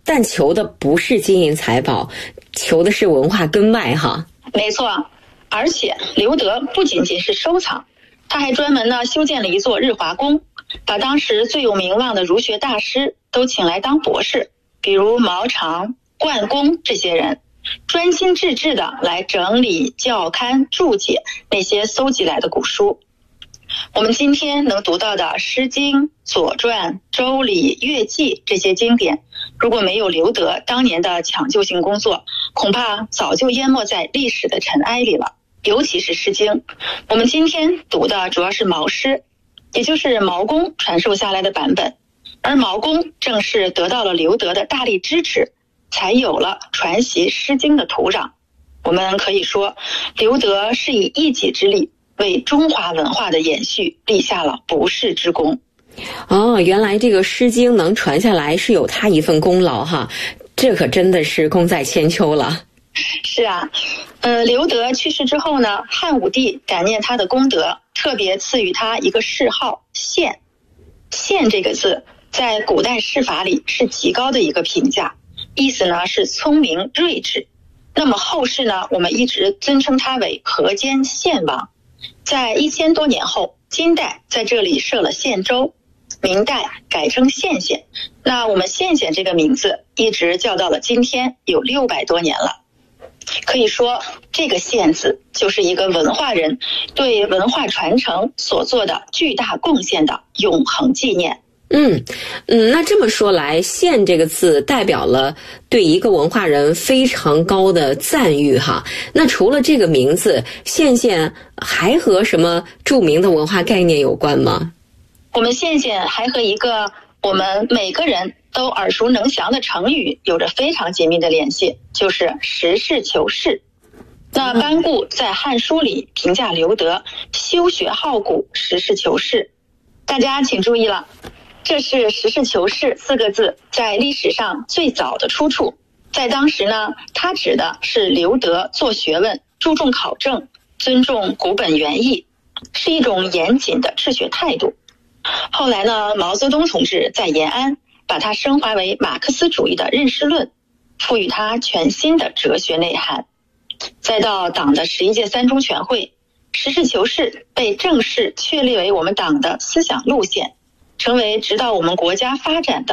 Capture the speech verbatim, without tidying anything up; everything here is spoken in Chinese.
但求的不是金银财宝，求的是文化根脉哈。 没错，而且刘德不仅仅是收藏，他还专门呢修建了一座日华宫，把当时最有名望的儒学大师都请来当博士，比如毛长、灌公这些人，专心致志的来整理、校勘、注解那些搜集来的古书。我们今天能读到的《诗经》、《左传》、《周礼》、《乐记》这些经典，如果没有刘德当年的抢救性工作，恐怕早就淹没在历史的尘埃里了。尤其是《诗经》，我们今天读的主要是毛诗，也就是毛公传授下来的版本，而毛公正是得到了刘德的大力支持，才有了传习《诗经》的土壤。我们可以说，刘德是以一己之力为中华文化的延续立下了不世之功。 哦，原来这个《诗经》能传下来是有他一份功劳哈，这可真的是功在千秋了。 是啊，呃，刘德去世之后呢，汉武帝感念他的功德，特别赐予他一个谥号宪。宪这个字在古代谥法里是极高的一个评价，意思呢是聪明睿智。那么后世呢，我们一直尊称他为河间献王。在一千多年后，金代在这里设了献州，明代改称献县。那我们献县这个名字一直叫到了今天，有六百多年了。可以说，这个献字就是一个文化人对文化传承所做的巨大贡献的永恒纪念。 嗯嗯，那这么说来，献这个字代表了对一个文化人非常高的赞誉哈。那除了这个名字，献献还和什么著名的文化概念有关吗？ 我们献献还和一个我们每个人都耳熟能详的成语有着非常紧密的联系，就是实事求是。那班固在《汉书》里评价刘德修学好古，实事求是。大家请注意了，这是实事求是四个字在历史上最早的出处。在当时呢，它指的是刘德做学问注重考证，尊重古本原意，是一种严谨的治学态度。后来呢，毛泽东同志在延安把它升华为马克思主义的认识论，赋予它全新的哲学内涵。再到党的十一届三中全会，实事求是被正式确立为我们党的思想路线，成为指导我们国家发展的